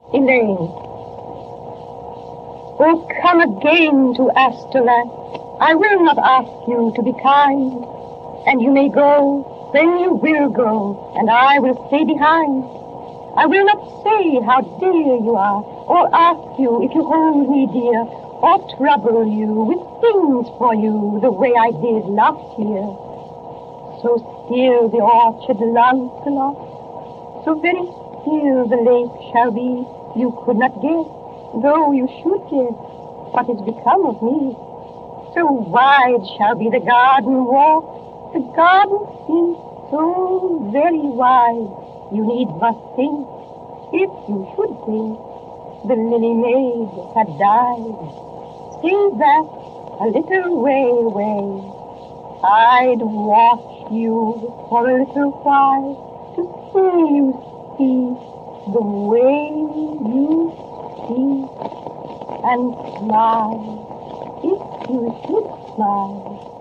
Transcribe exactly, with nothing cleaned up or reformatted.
Elaine. Oh, come again to Astolat. I will not ask you to be kind, and you may go, then you will go, and I will stay behind. I will not say how dear you are, or ask you if you hold me dear, or trouble you with things for you the way I did last year. So still the orchard, Lancelot, so very still the lake shall be. You could not guess, though you should guess, what is become of me. So wide shall be the garden walk, the garden seems so very wide. You need must think, if you should think, the lily maid had died. Say that a little way away, I'd watch you for a little while to see you speak the way you speak, and smile if you should smile.